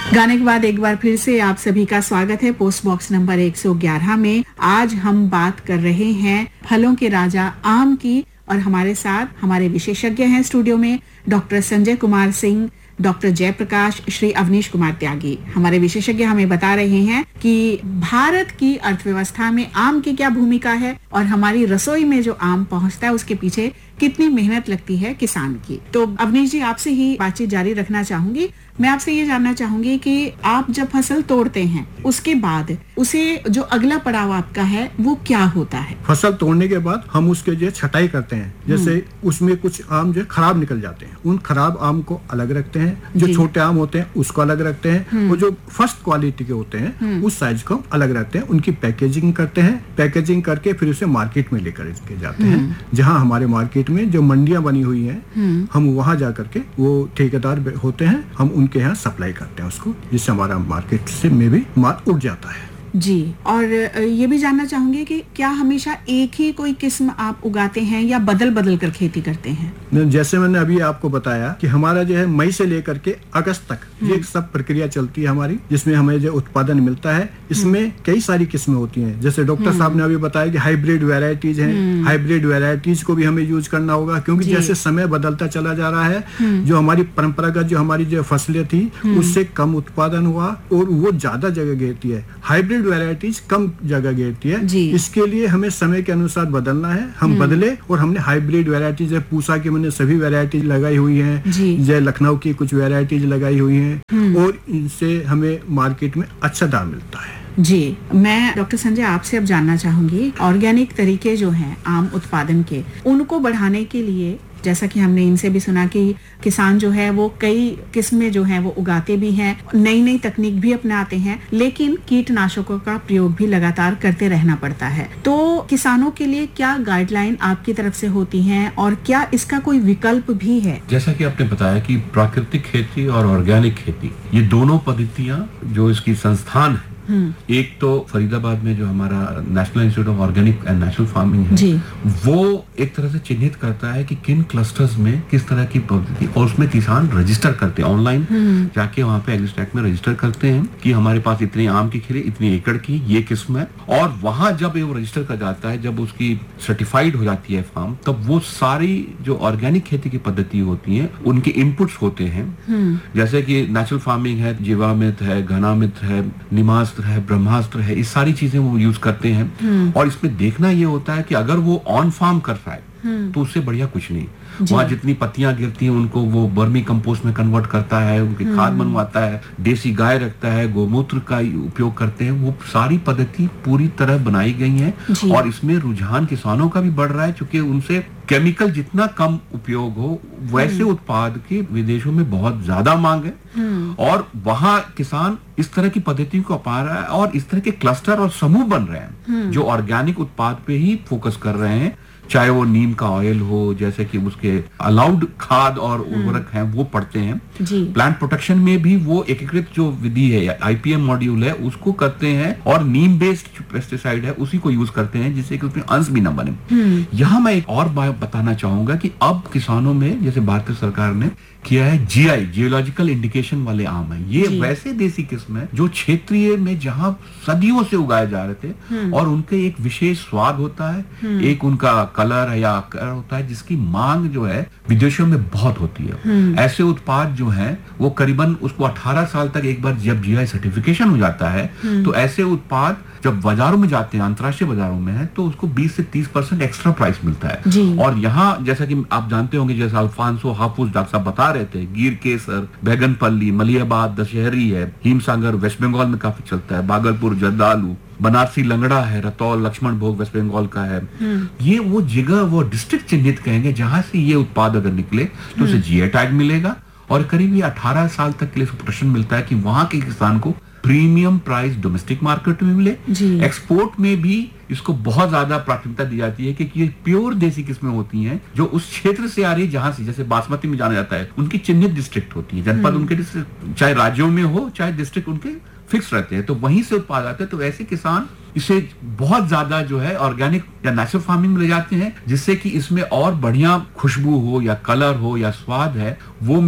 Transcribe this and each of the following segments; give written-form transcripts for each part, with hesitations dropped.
गाने के बाद एक बार फिर से आप सभी का स्वागत है पोस्ट बॉक्स नंबर 111 में। आज हम बात कर रहे हैं फलों के राजा आम की और हमारे साथ हमारे विशेषज्ञ हैं स्टूडियो में डॉक्टर संजय कुमार सिंह, डॉक्टर जयप्रकाश, श्री अवनीश कुमार त्यागी। हमारे विशेषज्ञ हमें बता रहे हैं कि भारत की अर्थव्यवस्था में आम की क्या भूमिका है और हमारी रसोई में जो आम पहुंचता है उसके पीछे कितनी मेहनत लगती है किसान की। तो अवनीश जी, आपसे ही बातचीत जारी रखना चाहूंगी। मैं आपसे ये जानना चाहूंगी कि आप जब फसल तोड़ते हैं उसके बाद उसे जो अगला पड़ाव आपका है वो क्या होता है? फसल तोड़ने के बाद हम उसके जो छटाई करते हैं, जैसे उसमें कुछ आम जो खराब निकल जाते हैं, उन खराब आम को अलग रखते हैं, जो छोटे आम होते हैं उसको अलग रखते हैं, और जो फर्स्ट क्वालिटी के होते हैं उस साइज को अलग रखते हैं। उनकी पैकेजिंग करते हैं, पैकेजिंग करके फिर उसे मार्केट में लेकर के जाते हैं, जहाँ हमारे मार्केट में जो मंडियां बनी हुई हैं हम वहां जा करके वो ठेकेदार होते हैं, हम उनके यहाँ सप्लाई करते हैं उसको, जिससे हमारा मार्केट से में भी माल उठ जाता है जी। और ये भी जानना चाहूंगी कि क्या हमेशा एक ही कोई किस्म आप उगाते हैं या बदल बदल कर खेती करते हैं? जैसे मैंने अभी आपको बताया कि हमारा जो है मई से लेकर के अगस्त तक ये सब प्रक्रिया चलती है हमारी, जिसमें हमें जो उत्पादन मिलता है इसमें कई सारी किस्में होती हैं। जैसे डॉक्टर साहब ने अभी बताया कि हाइब्रिड वेराइटीज हैं, हाइब्रिड वेराइटीज को भी हमें यूज करना होगा, क्योंकि जैसे समय बदलता चला जा रहा है, जो हमारी परंपरागत जो हमारी जो फसलें थी उससे कम उत्पादन हुआ और वो ज्यादा जगह घेरती है, हाइब्रिड वैरायटीज कम जगह घेरती है। इसके लिए हमें समय के अनुसार बदलना है, हम बदले और हमने हाइब्रिड वैरायटीज, पूसा की मैंने सभी वैरायटीज लगाई हुई हैं, जय लखनऊ की कुछ वैरायटीज लगाई हुई हैं, और इनसे हमें मार्केट में अच्छा दाम मिलता है। जी, मैं डॉक्टर संजय आपसे अब जानना चाहूंगी ऑर्गेनिक तरीके जो हैं आम उत्पादन के, उनको बढ़ाने के लिए, जैसा कि हमने इनसे भी सुना कि किसान जो है वो कई किस्में जो हैं वो उगाते भी हैं, नई नई तकनीक भी अपनाते हैं, लेकिन कीटनाशकों का प्रयोग भी लगातार करते रहना पड़ता है। तो किसानों के लिए क्या गाइडलाइन आपकी तरफ से होती हैं और क्या इसका कोई विकल्प भी है? जैसा कि आपने बताया कि प्राकृतिक खेती और ऑर्गेनिक खेती, ये दोनों पद्धतियां जो इसकी संस्थान है, एक तो फरीदाबाद में जो हमारा national institute of organic and natural farming है, वो एक तरह से चिन्हित करता है कि किन क्लस्टर्स में किस तरह की पद्धति, और उसमें किसान रजिस्टर करते हैं ऑनलाइन, जाके वहाँ पे एग्रीस्टैक में रजिस्टर करते हैं कि हमारे पास इतने आम की खेती, इतने एकड़ की ये किस्म है, और वहां जब वो रजिस्टर कर जाता है, जब उसकी सर्टिफाइड हो जाती है फार्म, तब वो सारी जो ऑर्गेनिक खेती की पद्धति होती है उनके इनपुट्स होते हैं, जैसे कि नेचुरल फार्मिंग है, जीवामृत है, घनामृत है, निमास्त्र है, ब्रह्मास्त्र है, इस सारी चीजें वो यूज करते हैं। और इसमें देखना ये होता है कि अगर वो ऑन फार्म कर रहा है तो उससे बढ़िया कुछ नहीं। वहाँ जितनी पत्तियां गिरती हैं उनको वो वर्मी कंपोस्ट में कन्वर्ट करता है, उनकी खाद बनवाता है, देसी गाय रखता है, गोमूत्र का उपयोग करते हैं। वो सारी पद्धति पूरी तरह बनाई गई है और इसमें रुझान किसानों का भी बढ़ रहा है, क्योंकि उनसे केमिकल जितना कम उपयोग हो वैसे उत्पाद की विदेशों में बहुत ज्यादा मांग है, और वहाँ किसान इस तरह की पद्धति को अपना रहा है और इस तरह के क्लस्टर और समूह बन रहे हैं जो ऑर्गेनिक उत्पाद पे ही फोकस कर रहे हैं, चाहे वो नीम का ऑयल हो, जैसे कि उसके अलाउड खाद और उर्वरक हैं वो पड़ते हैं। प्लांट प्रोटेक्शन में भी वो एकीकृत जो विधि है, आईपीएम मॉड्यूल है, उसको करते हैं, और नीम बेस्ड पेस्टिसाइड है उसी को यूज करते हैं, जिससे कि उसमें अंश भी न बने। यहाँ मैं एक और बात बताना चाहूंगा कि अब किसानों में, जैसे भारतीय सरकार ने किया है, जीआई, जियोलॉजिकल इंडिकेशन वाले आम है, ये वैसे देसी किस्म है जो क्षेत्रीय में जहां सदियों से उगाए जा रहे थे, और उनके एक विशेष स्वाद होता है, एक उनका कलर या आकार होता है, जिसकी मांग जो है विदेशों में बहुत होती है। ऐसे उत्पाद जो हैं वो करीबन उसको 18 साल तक एक बार जब जीआई सर्टिफिकेशन हो जाता है, तो ऐसे उत्पाद जब बाजारों में जाते हैं, अंतर्राष्ट्रीय बाजारों में है, तो उसको 20 से 30% एक्स्ट्रा प्राइस मिलता है। और यहाँ जैसा कि आप जानते होंगे, जैसे अल्फांसो, हाफुज डॉक्टर साहब बता रहे थे, गिर केसर, बैगनपल्ली, मलियाबाद, दशहरी है, हिमसागर वेस्ट बंगाल में काफी चलता है, भागलपुर जर्दालू, बनारसी लंगड़ा है, रतौल लक्ष्मण भोग वेस्ट बंगाल का है। ये वो जगह, वो डिस्ट्रिक्ट चिन्हित कहेंगे जहां से ये उत्पाद अगर निकले तो उसे जीआई टैग मिलेगा, और करीब ये 18 साल तक के लिए प्रोटेक्शन मिलता है कि वहां के किसान को प्रीमियम प्राइस डोमेस्टिक मार्केट में मिले। एक्सपोर्ट में भी इसको बहुत ज्यादा प्राथमिकता दी जाती है, क्योंकि ये प्योर देसी किस्में होती हैं जो उस क्षेत्र से आ रही है जहां से, जैसे बासमती में जाना जाता है, उनकी चिन्हित डिस्ट्रिक्ट होती है, जनपद उनके डिस्ट्रिक्ट, चाहे राज्यों में हो चाहे डिस्ट्रिक्ट उनके फिक्स रहते हैं, तो वहीं से उत्पाद आते हैं। तो ऐसे किसान इसे बहुत ज्यादा जो है ऑर्गेनिक या नेचुरल फार्मिंग में ले जाते हैं, जिससे कि इसमें और बढ़िया खुशबू हो या कलर हो या स्वाद है वो मिले,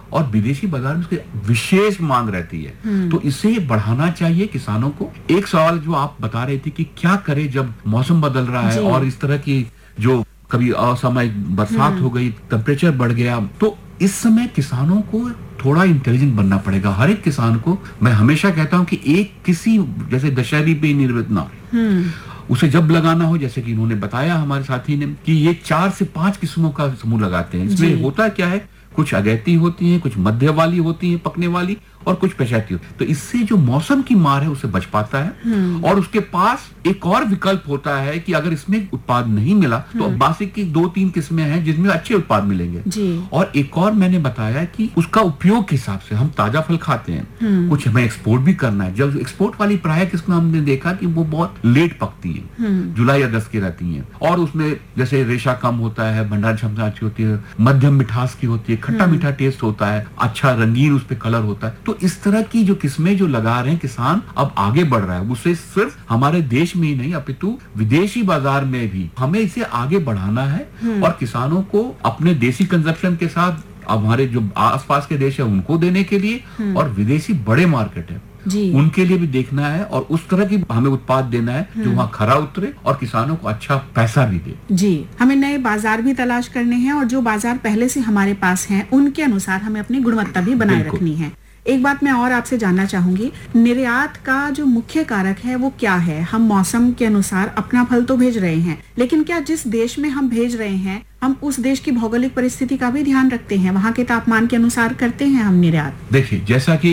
और विदेशी बाजार में उसकी विशेष मांग रहती है। तो इसे बढ़ाना चाहिए किसानों को। एक सवाल जो आप बता रहे थे कि क्या करे जब मौसम बदल रहा है और इस तरह की जो कभी असामयिक बरसात हो गई, टेम्परेचर बढ़ गया, तो इस समय किसानों को थोड़ा इंटेलिजेंट बनना पड़ेगा। हर एक किसान को मैं हमेशा कहता हूं कि एक किसी जैसे दशहरी पे निर्मित ना उसे जब लगाना हो, जैसे कि इन्होंने बताया हमारे साथी ने कि ये 4 से 5 किस्मों का समूह लगाते हैं। इसमें होता क्या है, कुछ अगैती होती है, कुछ मध्य वाली होती है पकने वाली, और कुछ पछैती होती है। तो इससे जो मौसम की मार है उसे बच पाता है। और उसके पास एक और विकल्प होता है कि अगर इसमें उत्पाद नहीं मिला तो बासी की 2-3 किस्में हैं जिसमें अच्छे उत्पाद मिलेंगे। और एक और मैंने बताया कि उसका उपयोग के हिसाब से हम ताजा फल खाते हैं, कुछ हमें एक्सपोर्ट भी करना है। जब एक्सपोर्ट वाली प्राय किस्में हमने देखा कि वो बहुत लेट पकती है, जुलाई अगस्त की रहती है, और उसमें जैसे रेशा कम होता है, भंडारण क्षमता अच्छी होती है, मध्यम मिठास की होती है, खट्टा मीठा टेस्ट होता है, अच्छा रंगीन उस पर कलर होता है। तो इस तरह की जो किस्में जो लगा रहे हैं किसान, अब आगे बढ़ रहा है। उसे सिर्फ हमारे देश में ही नहीं अपितु विदेशी बाजार में भी हमें इसे आगे बढ़ाना है और किसानों को अपने देसी कंजप्शन के साथ हमारे जो आसपास के देश है उनको देने के लिए, और विदेशी बड़े मार्केट है उनके लिए भी देखना है, और उस तरह की हमें उत्पाद देना है जो वहाँ खरा उतरे और किसानों को अच्छा पैसा भी दे। जी, हमें नए बाजार भी तलाश करने हैं और जो बाजार पहले से हमारे पास हैं उनके अनुसार हमें अपनी गुणवत्ता भी बनाए रखनी है। एक बात मैं और आपसे जानना चाहूंगी, निर्यात का जो मुख्य कारक है वो क्या है? हम मौसम के अनुसार अपना फल तो भेज रहे हैं, लेकिन क्या जिस देश में हम भेज रहे हैं हम उस देश की भौगोलिक परिस्थिति का भी ध्यान रखते हैं? वहाँ के तापमान के अनुसार करते हैं हम निर्यात? देखिए, जैसा कि